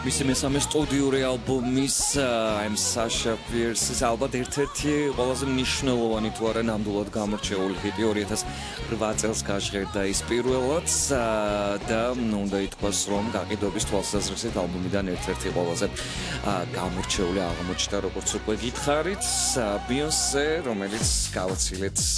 მისი მესამე სტუდიური ალბომის I'm Sasha Fierce's ალბათ ერთ-ერთი ყველაზე მნიშვნელოვანი თუ არა ნამდვილად გამორჩეული ჰიტი 2008 წელს გაჟღერდა ის პირველად და უნდა ითქვას რომ გაყიდვების თვალსაზრისით ალბომიდან ერთ-ერთი ყველაზე გამორჩეული აღმოჩნდა როგორც უკვე გითხარით Beyoncé რომელიც გავაცილეთ